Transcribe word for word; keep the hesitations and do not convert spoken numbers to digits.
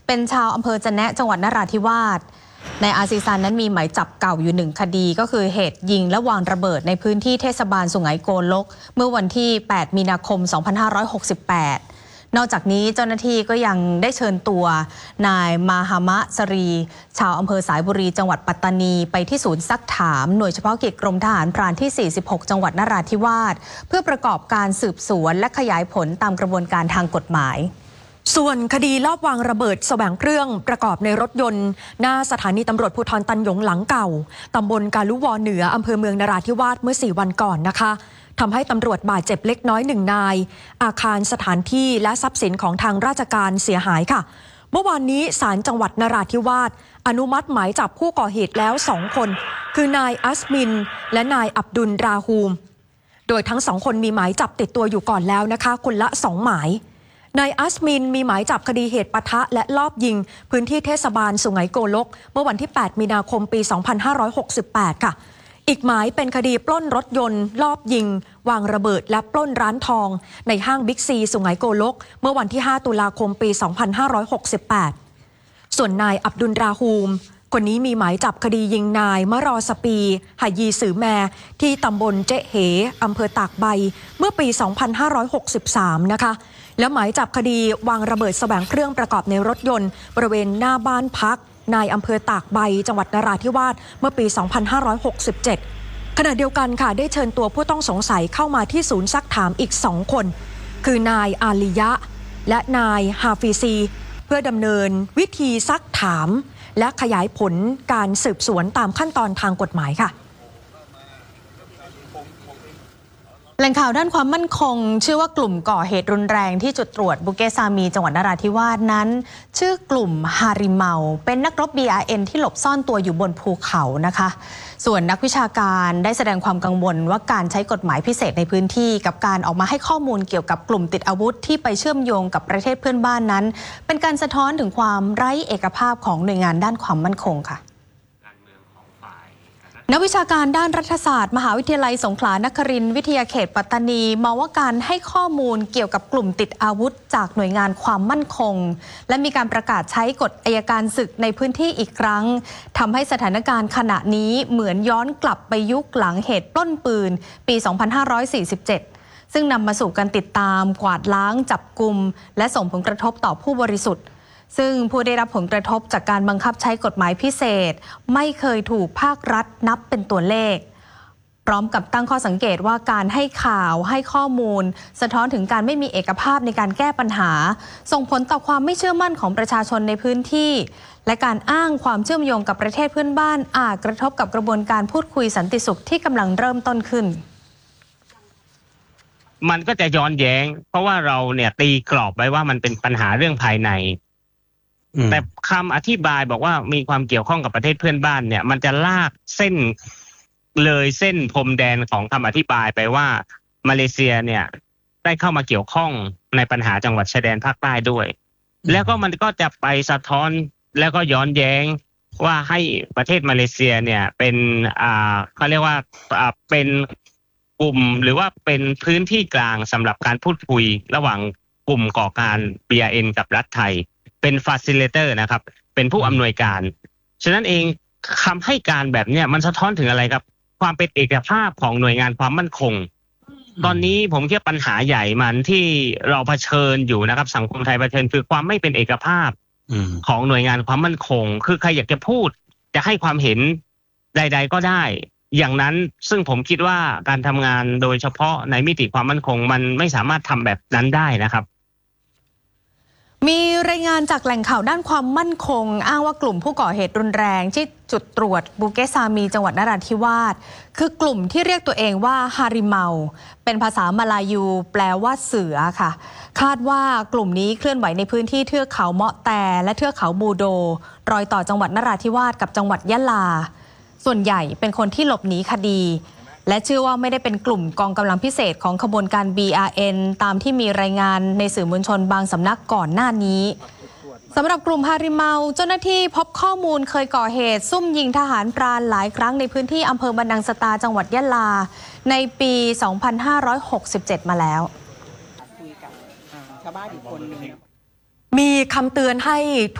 เป็นชาวอำเภอจะแนะจังหวัดนราธิวาสในอาซีซันนั้นมีหมายจับเก่าอยู่หนึ่งคดีก็คือเหตุยิงและวางระเบิดในพื้นที่เทศบาลสุไหงโกลกเมื่อวันที่แปดมีนาคมสองพันห้าร้อยหกสิบแปดนอกจากนี้เจ้าหน้าที่ก็ยังได้เชิญตัวนายมาหามะสรีชาวอำเภอสายบุรีจังหวัดปัตตานีไปที่ศูนย์ซักถามหน่วยเฉพาะกิจกรมทหารพรานที่สี่สิบหกจังหวัดนราธิวาสเพื่อประกอบการสืบสวนและขยายผลตามกระบวนการทางกฎหมายส่วนคดีลอบวางระเบิดแสวงเครื่องประกอบในรถยนต์หน้าสถานีตำรวจภูธรตันหยงหลังเก่าตำบลกาลุวอเหนืออำเภอเมืองนราธิวาสเมื่อสี่วันก่อนนะคะทำให้ตำรวจบาดเจ็บเล็กน้อยหนึ่งนายอาคารสถานที่และทรัพย์สินของทางราชการเสียหายค่ะเมื่อวานนี้ศาลจังหวัดนราธิวาสอนุมัติหมายจับผู้ก่อเหตุแล้วสองคนคือนายอัสมินและนายอับดุลราฮูมโดยทั้งสองคนมีหมายจับติดตัวอยู่ก่อนแล้วนะคะคนละสองหมายนายอัสมินมีหมายจับคดีเหตุปะทะและลอบยิงพื้นที่เทศบาลสุไหงโกลกเมื่อวันที่แปดมีนาคมปีสองพันห้าร้อยหกสิบแปดค่ะอีกหมายเป็นคดีปล้นรถยนต์ลอบยิงวางระเบิดและปล้นร้านทองในห้างบิ๊กซีสุไหงโกลกเมื่อวันที่ห้าตุลาคมปีสองพันห้าร้อยหกสิบแปดส่วนนายอับดุลราฮูมคนนี้มีหมายจับคดียิงนายมะรอสปีหายีสือแมที่ตำบลเจ๊เหอำเภอตากใบเมื่อปีสองพันห้าร้อยหกสิบสามนะคะและหมายจับคดีวางระเบิดแสวงเครื่องประกอบในรถยนต์บริเวณหน้าบ้านพักนายอำเภอตากใบจังหวัดนราธิวาสเมื่อปีสองพันห้าร้อยหกสิบเจ็ดขณะเดียวกันค่ะได้เชิญตัวผู้ต้องสงสัยเข้ามาที่ศูนย์ซักถามอีกสองคนคือนายอาลียะและนายฮาฟิซีเพื่อดำเนินวิธีซักถามและขยายผลการสืบสวนตามขั้นตอนทางกฎหมายค่ะแหล่งข่าวด้านความมั่นคงชื่อว่ากลุ่มก่อเหตุรุนแรงที่จุดตรวจบุเกซามีจังหวัดนราธิวาสนั้นชื่อกลุ่มฮาริเมาเป็นนักรบ บี อาร์ เอ็น ที่หลบซ่อนตัวอยู่บนภูเขานะคะส่วนนักวิชาการได้แสดงความกังวลว่าการใช้กฎหมายพิเศษในพื้นที่กับการออกมาให้ข้อมูลเกี่ยวกับกลุ่มติดอาวุธที่ไปเชื่อมโยงกับประเทศเพื่อนบ้านนั้นเป็นการสะท้อนถึงความไร้เอกภาพของหน่วยงานด้านความมั่นคงค่ะนักวิชาการด้านรัฐศาสตร์มหาวิทยาลัยสงขลานครินทร์วิทยาเขตปัตตานีมองว่าการให้ข้อมูลเกี่ยวกับกลุ่มติดอาวุธจากหน่วยงานความมั่นคงและมีการประกาศใช้กฎอัยการศึกในพื้นที่อีกครั้งทำให้สถานการณ์ขณะนี้เหมือนย้อนกลับไปยุคหลังเหตุปล้นปืนปีสองพันห้าร้อยสี่สิบเจ็ดซึ่งนำมาสู่การติดตามกวาดล้างจับกุมและส่งผลกระทบต่อผู้บริสุทธิ์ซึ่งผู้ได้รับผลกระทบจากการบังคับใช้กฎหมายพิเศษไม่เคยถูกภาครัฐนับเป็นตัวเลขพร้อมกับตั้งข้อสังเกตว่าการให้ข่าวให้ข้อมูลสะท้อนถึงการไม่มีเอกภาพในการแก้ปัญหาส่งผลต่อความไม่เชื่อมั่นของประชาชนในพื้นที่และการอ้างความเชื่อมโยงกับประเทศเพื่อนบ้านอาจกระทบกับกระบวนการพูดคุยสันติสุขที่กำลังเริ่มต้นขึ้นมันก็จะย้อนแย้งเพราะว่าเราเนี่ยตีกรอบไว้ว่ามันเป็นปัญหาเรื่องภายในแต่คำอธิบายบอกว่ามีความเกี่ยวข้องกับประเทศเพื่อนบ้านเนี่ยมันจะลากเส้นเลยเส้นพรมแดนของคำอธิบายไปว่ามาเลเซียเนี่ยได้เข้ามาเกี่ยวข้องในปัญหาจังหวัดชายแดนภาคใต้ด้วยแล้วก็มันก็จะไปสะท้อนแล้วก็ย้อนแย้งว่าให้ประเทศมาเลเซียเนี่ยเป็นอ่าเขาเรียกว่าอ่าเป็นกลุ่มหรือว่าเป็นพื้นที่กลางสำหรับการพูดคุยระหว่างกลุ่มก่อการ บี อาร์ เอ็น กับรัฐไทยเป็น facilitator นะครับเป็นผู้อำนวยการฉะนั้นเองคำให้การแบบเนี้ยมันสะท้อนถึงอะไรครับความเป็นเอกภาพของหน่วยงานความมั่นคงตอนนี้ผมคิดว่าปัญหาใหญ่มันที่เราเผชิญอยู่นะครับสังคมไทยเผชิญคือความไม่เป็นเอกภาพของหน่วยงานความมั่นคงคือใครอยากจะพูดจะให้ความเห็นใดๆก็ได้อย่างนั้นซึ่งผมคิดว่าการทำงานโดยเฉพาะในมิติความมั่นคงมันไม่สามารถทำแบบนั้นได้นะครับมีรายงานจากแหล่งข่าวด้านความมั่นคงอ้างว่ากลุ่มผู้ก่อเหตุรุนแรงที่จุดตรวจบูเกซามีจังหวัดนราธิวาสคือกลุ่มที่เรียกตัวเองว่าฮาริเมาเป็นภาษามลายูแปลว่าเสือค่ะคาดว่ากลุ่มนี้เคลื่อนไหวในพื้นที่เทือกเขาเมาะแตและเทือกเขาบูโดรอยต่อจังหวัดนราธิวาสกับจังหวัดยะลาส่วนใหญ่เป็นคนที่หลบหนีคดีและเชื่อว่าไม่ได้เป็นกลุ่มกองกำลังพิเศษของขบวนการ บี อาร์ เอ็น ตามที่มีรายงานในสื่อมวลชนบางสำนักก่อนหน้านี้สำหรับกลุ่มฮาริเมาเจ้าหน้าที่พบข้อมูลเคยก่อเหตุซุ่มยิงทหารพรานหลายครั้งในพื้นที่อำเภอบันดังสตาจังหวัดยะลาในปี สองพันห้าร้อยหกสิบเจ็ด มาแล้วมีคำเตือนให้